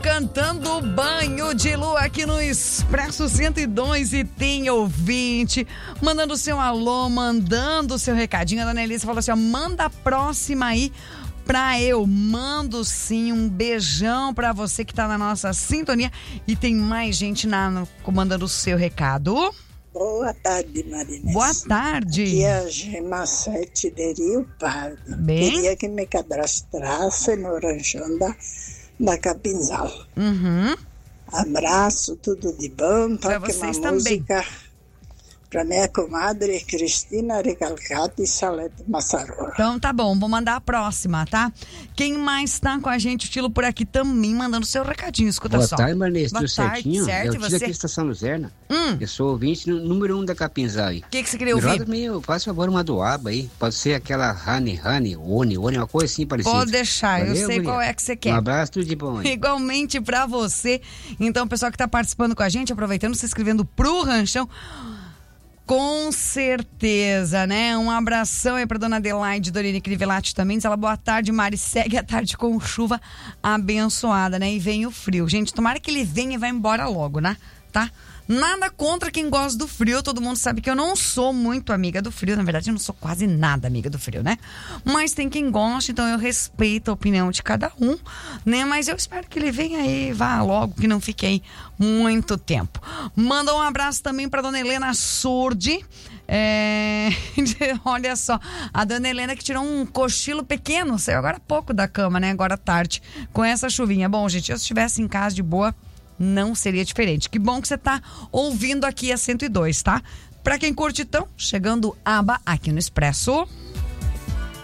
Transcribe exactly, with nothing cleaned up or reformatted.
cantando Banho de Lua aqui no Expresso cento e dois e tem ouvinte mandando seu alô, mandando seu recadinho. A dona Elisa falou assim, ó, manda a próxima aí pra eu. Mando sim, um beijão pra você que tá na nossa sintonia e tem mais gente na, no, mandando o seu recado. Boa tarde, Marinês. Boa tarde. Aqui é a Gema Sete de Rio Pardo. Bem? Queria que me cadastrasse no ranchão da, da Capinzal. Uhum. Abraço, tudo de bom. Pra Toque vocês uma também. música pra minha comadre Cristina Recalcati e Salete Massarola. Então tá bom, vou mandar a próxima, tá? Quem mais tá com a gente, o Tilo por aqui também, mandando seu recadinho, escuta Boa só. tarde, Marnês, tudo tarde, certinho? certo, Eu e tiro você? aqui da Estação Luzerna. Hum. Eu sou ouvinte no- número um da Capinzal aí. O que que você queria Me ouvir? roda meio, faz favor, uma doaba aí. Pode ser aquela Honey, Honey, One, One, uma coisa assim parecida. Pode deixar, eu Valeu, sei guria. qual é que você quer. Um abraço, tudo de bom aí. Igualmente pra você. Então, pessoal que tá participando com a gente, aproveitando, se inscrevendo pro Ranchão, com certeza, né? Um abração aí pra dona Adelaide Dorine Crivellati também. Diz ela, boa tarde, Mari. Segue a tarde com chuva abençoada, né? E vem o frio. Gente, tomara que ele venha e vá embora logo, né? Tá? Nada contra quem gosta do frio, todo mundo sabe que eu não sou muito amiga do frio, na verdade eu não sou quase nada amiga do frio, né? Mas tem quem gosta, então eu respeito a opinião de cada um, né? Mas eu espero que ele venha aí, vá logo, que não fique aí muito tempo. Manda um abraço também pra dona Helena Surdi. É... Olha só, a dona Helena que tirou um cochilo pequeno, saiu agora há pouco da cama, né? Agora à tarde, com essa chuvinha. Bom, gente, eu se estivesse em casa de boa, não seria diferente. Que bom que você tá ouvindo aqui a cento e dois, tá? Pra quem curte, então, chegando aba aqui no Expresso.